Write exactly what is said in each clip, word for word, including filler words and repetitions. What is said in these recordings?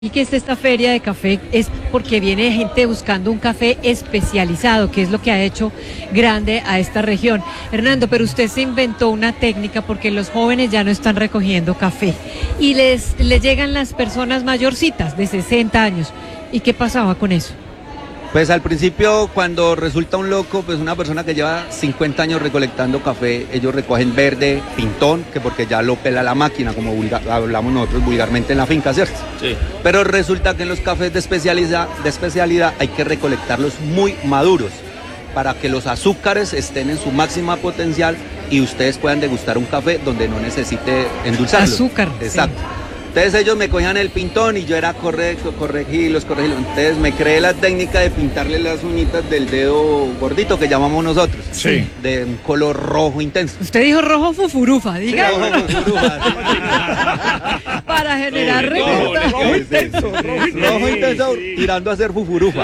Y que esta, esta feria de café es porque viene gente buscando un café especializado, que es lo que ha hecho grande a esta región. Hernando, pero usted se inventó una técnica porque los jóvenes ya no están recogiendo café y les, les llegan las personas mayorcitas de sesenta años. ¿Y qué pasaba con eso? Pues al principio, cuando resulta un loco, pues una persona que lleva cincuenta años recolectando café, ellos recogen verde, pintón, que porque ya lo pela la máquina, como vulgar, hablamos nosotros vulgarmente en la finca, ¿cierto? Sí. Pero resulta que en los cafés de especialidad, de especialidad hay que recolectarlos muy maduros, para que los azúcares estén en su máxima potencial y ustedes puedan degustar un café donde no necesite endulzarlo. Azúcar. Exacto. Sí. Entonces ellos me cogían el pintón y yo era correcto, corregirlos, corregirlos. Entonces me creé la técnica de pintarle las uñitas del dedo gordito que llamamos nosotros. Sí. De un color rojo intenso. Usted dijo rojo fufurufa, diga. Sí, rojo fufurufa. Para generar Rojo, resultados. rojo intenso, rojo intenso. Rojo intenso tirando a ser fufurufa.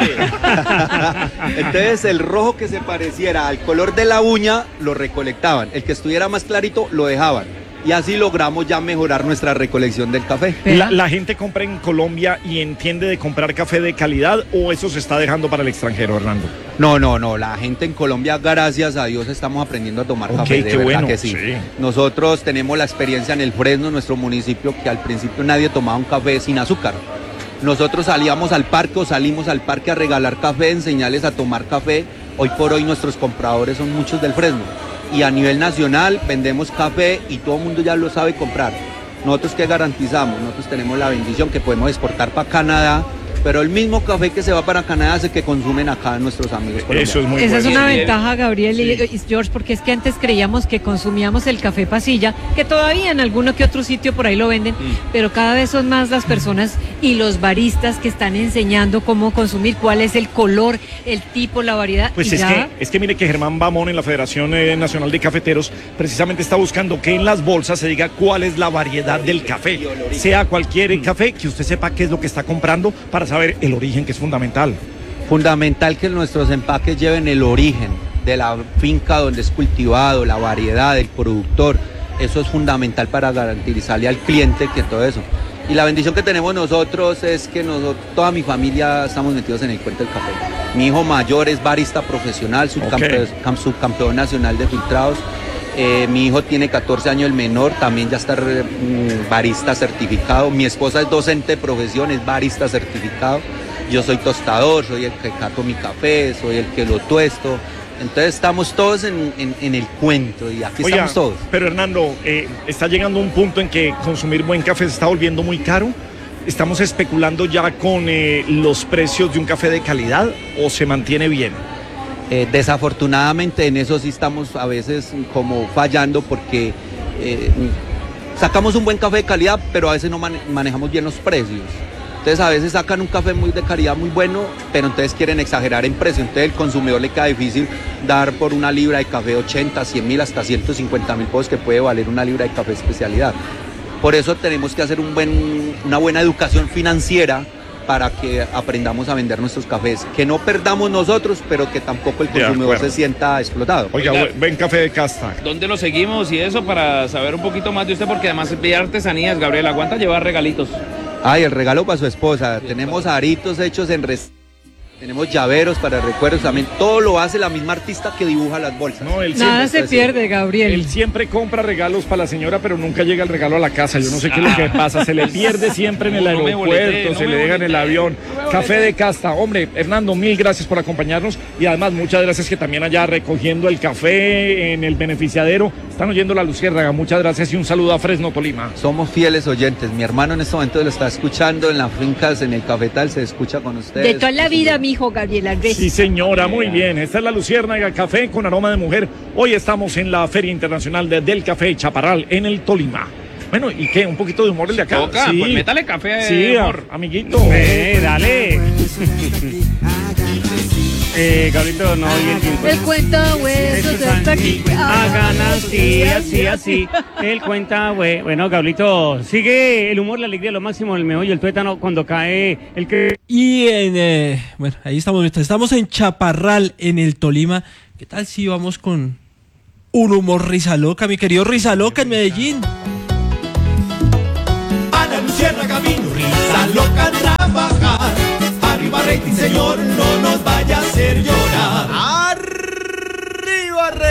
Entonces el rojo que se pareciera al color de la uña lo recolectaban. El que estuviera más clarito lo dejaban. Y así logramos ya mejorar nuestra recolección del café. La, ¿La gente compra en Colombia y entiende de comprar café de calidad o eso se está dejando para el extranjero, Hernando? No, no, no. La gente en Colombia, gracias a Dios, estamos aprendiendo a tomar Ok, café. De qué verdad bueno, que sí. sí. Nosotros tenemos la experiencia en el Fresno, nuestro municipio, que al principio nadie tomaba un café sin azúcar. Nosotros salíamos al parque o salimos al parque a regalar café, enseñarles a tomar café. Hoy por hoy nuestros compradores son muchos del Fresno. Y a nivel nacional vendemos café y todo el mundo ya lo sabe comprar. Nosotros ¿qué garantizamos? Nosotros tenemos la bendición que podemos exportar para Canadá, pero el mismo café que se va para Canadá es el que consumen acá nuestros amigos colombianos. Eso es muy Esa bueno. es una Bien. ventaja, Gabriel Sí. y George, porque es que antes creíamos que consumíamos el café pasilla, que todavía en alguno que otro sitio por ahí lo venden, Mm. pero cada vez son más las personas y los baristas que están enseñando cómo consumir, cuál es el color, el tipo, la variedad. Pues y es ya... que, es que mire que Germán Bamón en la Federación eh, Nacional de Cafeteros precisamente está buscando que en las bolsas se diga cuál es la variedad del café. Sea cualquier café, que usted sepa qué es lo que está comprando para saber el origen, que es fundamental. Fundamental que nuestros empaques lleven el origen de la finca donde es cultivado, la variedad del productor. Eso es fundamental para garantizarle al cliente que todo eso. Y la bendición que tenemos nosotros es que nosotros, toda mi familia estamos metidos en el cuento del café. Mi hijo mayor es barista profesional, subcampeón, Okay. subcampeón nacional de filtrados. Eh, mi hijo tiene catorce años, el menor, también ya está mm, barista certificado. Mi esposa es docente de profesión, es barista certificado. Yo soy tostador, soy el que cato mi café, soy el que lo tuesto. Entonces estamos todos en, en, en el cuento y aquí Oiga, estamos todos. pero Hernando, eh, está llegando un punto en que consumir buen café se está volviendo muy caro. ¿Estamos especulando ya con eh, los precios de un café de calidad o se mantiene bien? Eh, desafortunadamente en eso sí estamos a veces como fallando porque eh, sacamos un buen café de calidad, pero a veces no mane- manejamos bien los precios. Entonces a veces sacan un café muy de calidad muy bueno, pero entonces quieren exagerar en precio. Entonces el consumidor le queda difícil dar por una libra de café ochenta, cien mil, hasta ciento cincuenta mil pesos que puede valer una libra de café especialidad. Por eso tenemos que hacer un buen, una buena educación financiera para que aprendamos a vender nuestros cafés. Que no perdamos nosotros, pero que tampoco el De consumidor acuerdo. se sienta explotado. Oiga, Oiga. buen- buen café de casta. ¿Dónde lo seguimos y eso para saber un poquito más de usted? Porque además ve artesanías, Gabriel, aguanta llevar regalitos. Ay, el regalo para su esposa. Tenemos aritos hechos en res... Tenemos llaveros para recuerdos también. Todo lo hace la misma artista que dibuja las bolsas. No, él Nada siempre, se pierde, Gabriel. él siempre compra regalos para la señora, pero nunca llega el regalo a la casa. Yo no sé qué es lo que pasa. Se le pierde siempre en el No, no me aeropuerto, boletee, no se me le deja en el boletee, avión. no me Café boletee. de casta. Hombre, Hernando, mil gracias por acompañarnos. Y además, muchas gracias que también allá recogiendo el café en el beneficiadero. Están oyendo la Luciérnaga. Muchas gracias y un saludo a Fresno, Tolima. Somos fieles oyentes. Mi hermano en este momento lo está escuchando en las fincas, en el cafetal, se escucha con ustedes. De toda la vida, mi hijo Gabriel Andrés. Sí, señora, muy bien. Esta es la Luciérnaga Café con aroma de mujer. Hoy estamos en la Feria Internacional de- del Café Chaparral en el Tolima. Bueno, ¿y qué? ¿Un poquito de humor el de acá? Toca, pues métale café, Sí, amor. a- amiguito. Eh, dale. eh, Gabrielito, no oí el tiempo. El cuenta huesos de hasta aquí. Hagan así, así, así. El cuenta, güey. Bueno, Gabrielito, sigue el humor, la alegría, lo máximo, el meollo, el tuétano cuando cae el que. Y en, eh, bueno, ahí estamos, estamos en Chaparral, en el Tolima. ¿Qué tal si vamos con un humor Rizaloca, mi querido Rizaloca en Medellín? Ana Luciérnaga vino, risa loca trae.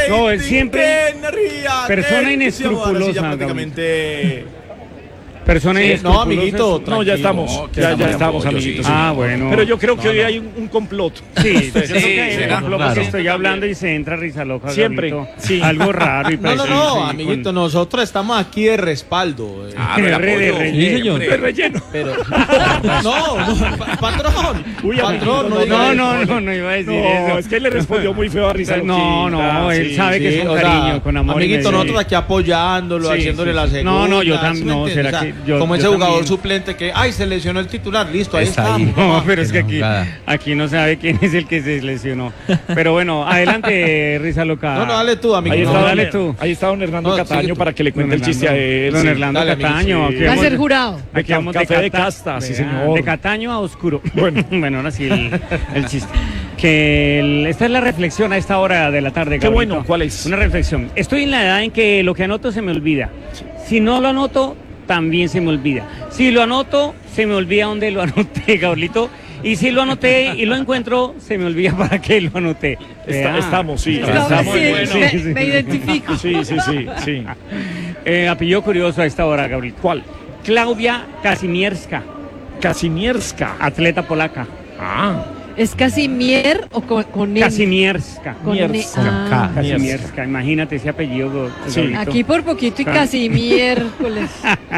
No, él siempre- Ría, persona eh, inescrupulosa, sí, ahora sí ya Gabriel. prácticamente. Persona Sí, inescrupulosa. no, amiguito, No, ya estamos, tranquilo. ya, ya Tranquilo, estamos, yo amiguitos. sí. Ah, bueno. Pero yo creo que No, hoy no. hay un, un complot. Sí, yo Sí, creo que sí, hay un complot claro. porque estoy hablando y se entra risa loca. Siempre, Gabrielito. sí. Algo raro y No, no, parece- no, sí, amiguito, con- nosotros estamos aquí de respaldo. eh. Ah, de el re- de apoyo. re- Sí, señor. De relleno. Pero. No, no, pa- patrón. Uy, patrón, amiguito, no diga No, eso. no, no, no iba a decir eso. No, es que él le respondió muy feo a Risa No, no, Loquita, él sí. sabe que Sí, es con o sea, cariño, con amor. y amiguito, medio. nosotros aquí apoyándolo, Sí, haciéndole sí, la sí. segunda. No, no, yo ¿sí tam- me no, entiendes? será O sea, que yo- como yo ese jugador también. suplente que, ay, se lesionó el titular, listo, ahí Está está. ahí. No, pero es que aquí, Nada. aquí no sabe quién es el que se lesionó. Pero bueno, adelante, Risa Loca. No, no, dale tú, amigo. Ahí No, está, don- dale tú. ahí está don Hernando No, Cataño sigue tú. para que le cuente Don el chiste a Hernando- él. Don sí. Hernando Dale, amigo, Cataño. sí. aquí Va a vamos- ser jurado. De Aquí vamos café de cata- casta, sí, vea, señor. De Cataño a oscuro. Bueno. bueno, ahora sí el, el chiste. Que el- esta es la reflexión a esta hora de la tarde. Qué Gabrielito. bueno, ¿cuál es? Una reflexión. Estoy en la edad en que lo que anoto se me olvida. Si no lo anoto, también se me olvida. Si lo anoto, se me olvida dónde lo anoté, Gabrielito. Y si lo anoté y lo encuentro, se me olvida para qué lo anoté. Está- Vea. estamos, sí. Estamos- Estamos sí, buenos. me, Sí, sí. me identifico. Sí, sí, sí, sí. Eh, apellido curioso a esta hora, Gabrielito. ¿Cuál? Claudia Kazimierska, Casimierska. atleta polaca. Ah, ¿Es Casimier o con, con N? Kazimierska. Con N. Mierska. Ah. Kazimierska, imagínate ese apellido. Go- Sí. Gabrielito. Aquí por poquito y Ah. casi miércoles.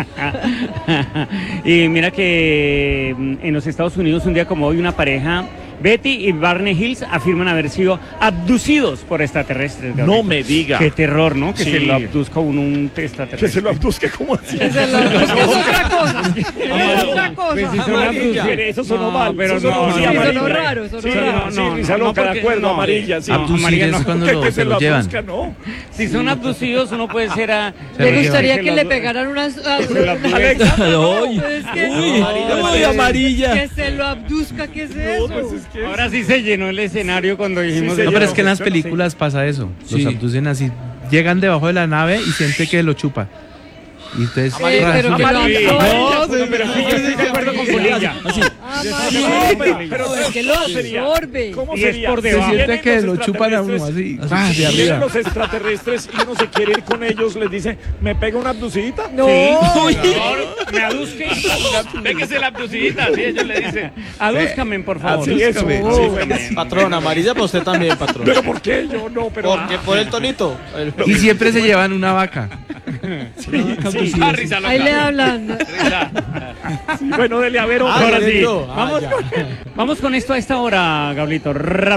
Y mira que mm, en los Estados Unidos un día como hoy una pareja, Betty y Barney Hills, afirman haber sido abducidos por extraterrestres. no Gabrielito. me diga. Qué terror, ¿no? Que Sí. se lo abduzca un, un extraterrestre. Que se lo abduzque como así. Esa es, la- es que es otra cosa. Es otra Pues si cosa. son Amarilla. abducidos- Eso sonó mal, pero eso sonó- no, sí, no, amarilla. sonó raro, sonó Sí, raro. sí, No, Risa no, Loca, de porque- acuerdo, no, amarilla, sí. no, Abducir amarilla es no. cuando Que- lo- que se lo abduzca, llevan. no. Si son abducidos, uno puede ser a... Me lo gustaría que que lo- le pegaran unas. a- Se lo abduce. Alexa, Ay, Es que- uy, No, uy, amarilla. Que se lo abduzca, ¿qué es eso? pues es que- Ahora sí se llenó el escenario cuando dijimos... se No, eso. pero es que en las Sí. películas pasa eso. Los Sí. abducen así. Llegan debajo de la nave y siente que lo chupa. Y entonces. Sí, pero que lo Amarilla. absorba. No, pero, pero sí, yo estoy de acuerdo con Polilla. Amarilla. Pero Es que lo ¿cómo sería? absorbe. ¿Cómo Y es sería? por Se debajo. Vienen siente que los lo chupan a uno extraterrestres, así. Ah, de Vienen arriba. los extraterrestres y uno se quiere ir con ellos, les dice, ¿me pega una abducidita? No. Me aduzque. Pégese la abducidita, sí, ellos le dicen. Adúzcame, por favor. Sí, eso. Adúzcame. Sí, Adúzcame. Patrón, amarilla para usted también, patrón. Pero ¿por qué? Yo no, pero... Porque por el tonito. El- Y siempre se llevan una vaca. Ah, Risa Loca. Ahí le hablan. Risa. Bueno, dele a ver Ah, otra. Ahora ya sí. entró. Ah, Vamos, ya. vamos con esto a esta hora, Gablito.